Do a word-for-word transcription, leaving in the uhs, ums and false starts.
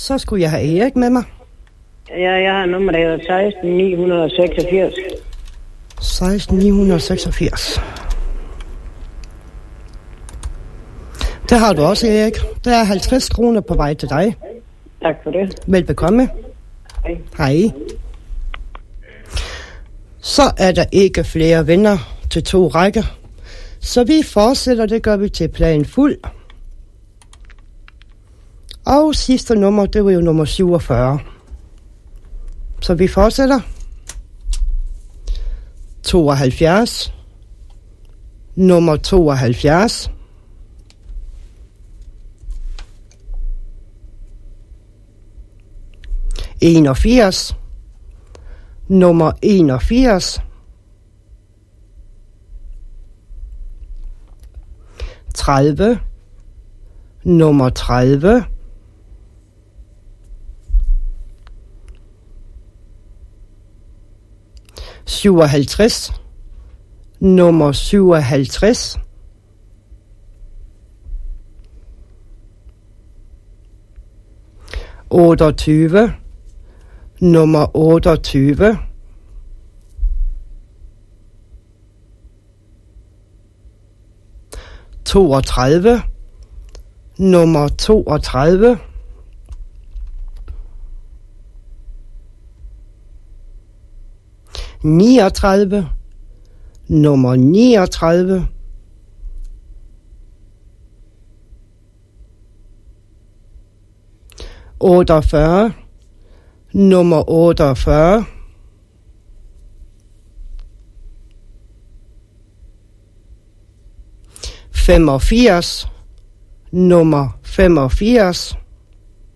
Så skulle jeg have Erik med mig. Ja, jeg har nummer, der hedder seksten ni seksogfirs. seksten ni seksogfirs. Det har du også, Erik. Der er halvtreds kroner på vej til dig. Tak for det. Velbekomme. Hej. Hej. Så er der ikke flere vinder til to rækker. Så vi fortsætter, det gør vi til plan fuld. Og sidste nummer, det var jo nummer syvogfyrre. Så vi fortsætter. tooghalvfjerds. Nummer tooghalvfjerds. enogfirs. Nummer enogfirs. tredive. Nummer tredive. syvoghalvtreds. Nummer syvoghalvtreds. otteogtyve. Nummer otteogtyve. toogtredive. Nummer toogtredive. niogtredive. Nummer niogtredive. otteogfyrre. Nummer otteogfyrre. femogfirs. Nummer femogfirs.